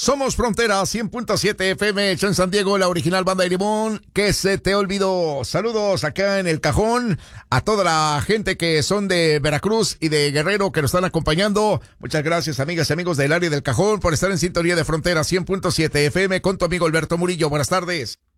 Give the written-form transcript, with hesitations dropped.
Somos Frontera 100.7 FM, hecho en San Diego, la original banda de Limón. ¿Qué se te olvidó? Saludos acá en El Cajón a toda la gente que son de Veracruz y de Guerrero que nos están acompañando. Muchas gracias, amigas y amigos del área del Cajón, por estar en sintonía de Frontera 100.7 FM con tu amigo Alberto Murillo. Buenas tardes.